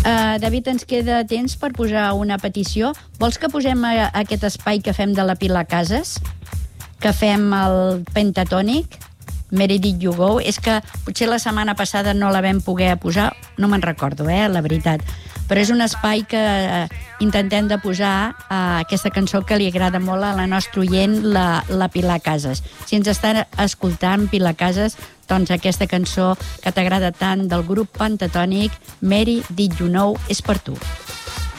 David, ens queda temps per posar una petició. Vols que posem aquest espai que fem de la Pilar Casas? Que fem el Pentatònic? Mary Did You Go? És que potser la setmana passada no la vam poder posar, no me'n recordo, la veritat. Però és un espai que intentem de posar aquesta cançó que li agrada molt a la nostra oient, la Pilar Casas. Si ens està escoltant, Pilar Casas, doncs aquesta cançó que t'agrada tant del grup Pentatònic, Mary Did You Know, és per tu.